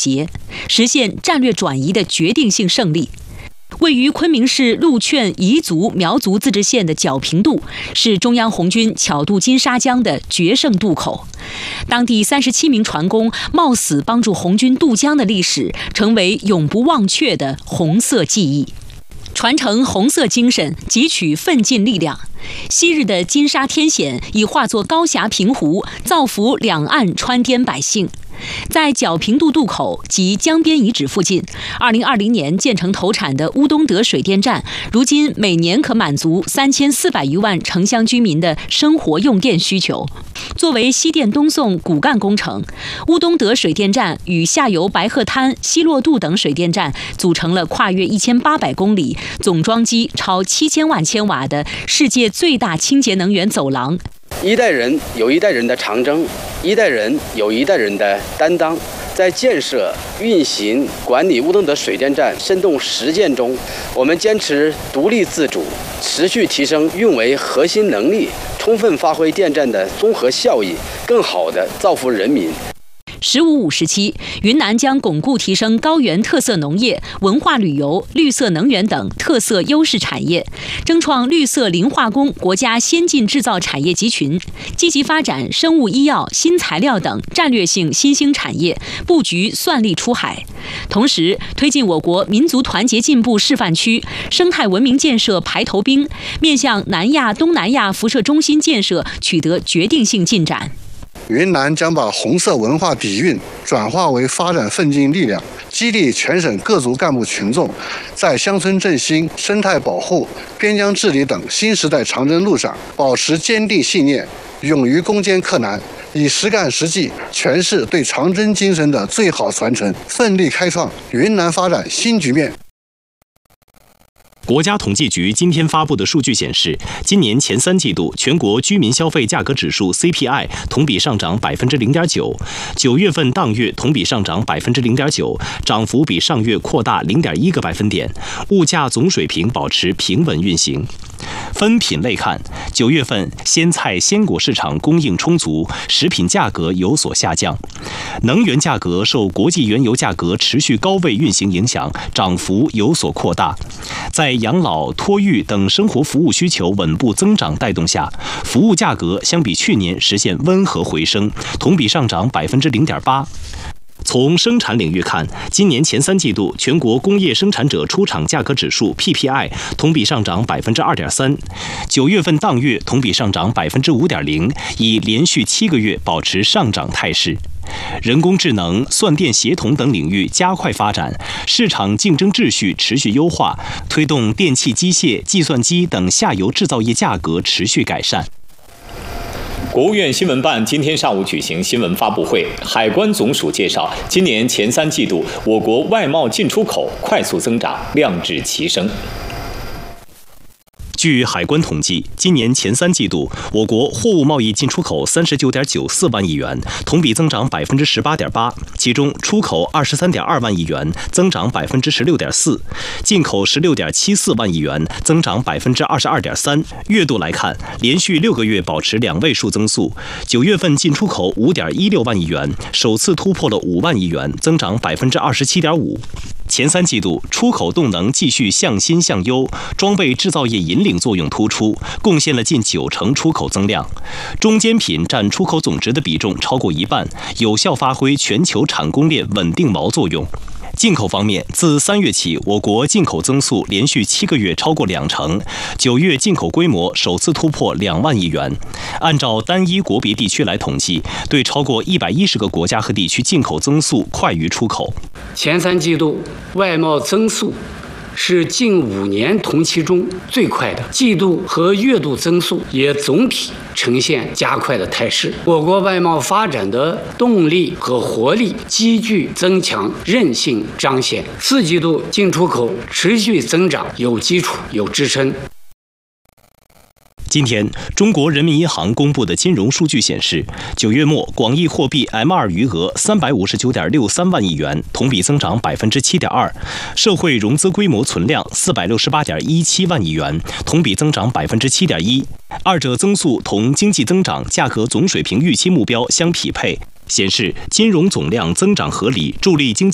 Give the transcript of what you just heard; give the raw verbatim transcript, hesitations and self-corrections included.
捷，实现战略转移的决定性胜利。位于昆明市陆劝彝族苗族自治县的皎平渡，是中央红军巧渡金沙江的决胜渡口。当地三十七名船工冒死帮助红军渡江的历史，成为永不忘却的红色记忆。传承红色精神，汲取奋进力量。昔日的金沙天险已化作高峡平湖，造福两岸川滇百姓。在皎平渡渡口及江边遗址附近，二零二零年建成投产的乌东德水电站，如今每年可满足三千四百余万城乡居民的生活用电需求。作为西电东送骨干工程，乌东德水电站与下游白鹤滩、西洛渡等水电站组成了跨越一千八百公里、总装机超七千万千瓦的世界最大清洁能源走廊。 一代人有一代人的长征，一代人有一代人的担当。在建设、运行、管理乌东德水电站深洞实践中，我们坚持独立自主，持续提升运维核心能力，充分发挥电站的综合效益，更好地造福人民。 十五五时期，云南将巩固提升高原特色农业、文化旅游、绿色能源等特色优势产业，争创绿色磷化工国家先进制造产业集群，积极发展生物医药、新材料等战略性新兴产业，布局算力出海。同时，推进我国民族团结进步示范区生态文明建设排头兵，面向南亚、东南亚辐射中心建设取得决定性进展。 云南将把红色文化底蕴转化为发展奋进力量，激励全省各族干部群众在乡村振兴、生态保护、边疆治理等新时代长征路上保持坚定信念，勇于攻坚克难，以实干实际诠释对长征精神的最好传承，奋力开创云南发展新局面。 国家统计局今天发布的数据显示，今年前三季度全国居民消费价格指数 C P I 同比上涨百分之零点九，九月份当月同比上涨百分之零点九，涨幅比上月扩大零点一个百分点，物价总水平保持平稳运行。分品类看，九月份鲜菜鲜果市场供应充足，食品价格有所下降。能源价格受国际原油价格持续高位运行影响，涨幅有所扩大。在养老、托育等生活服务需求稳步增长带动下，服务价格相比去年实现温和回升，同比上涨百分之零点八。从生产领域看，今年前三季度全国工业生产者出厂价格指数 P P I 同比上涨百分之二点三，九月份当月同比上涨百分之五点零，已连续七个月保持上涨态势。人工智能、算电协同等领域加快发展，市场竞争秩序持续优化，推动电气机械、计算机等下游制造业价格持续改善。 国务院新闻办今天上午举行新闻发布会，海关总署介绍，今年前三季度我国外贸进出口快速增长，量质齐升。 据海关统计，今年前三季度，我国货物贸易进出口三十九点九四万亿元，同比增长百分之十八点八，其中出口二十三点二万亿元，增长百分之十六点四，进口十六点七四万亿元，增长百分之二十二点三。月度来看，连续六个月保持两位数增速，九月份进出口五点一六万亿元，首次突破了五万亿元，增长百分之二十七点五。前三季度出口动能继续向新向优，装备制造业引领作用突出，贡献了近九成出口增量。中间品占出口总值的比重超过一半，有效发挥全球产供链稳定锚作用。进口方面，自三月起，我国进口增速连续七个月超过两成，九月进口规模首次突破两万亿元。按照单一国别地区来统计，对超过一百一十个国家和地区进口增速快于出口。 前三季度外贸增速是近五年同期中最快的，季度和月度增速也总体呈现加快的态势。我国外贸发展的动力和活力急剧增强，韧性彰显。四季度进出口持续增长，有基础，有支撑。 今天，中国人民银行公布的金融数据显示，九月末广义货币 M 二 余额三百五十九点六三万亿元，同比增长百分之七点二；社会融资规模存量四百六十八点一七万亿元，同比增长百分之七点一。二者增速同经济增长价格总水平预期目标相匹配，显示金融总量增长合理，助力经济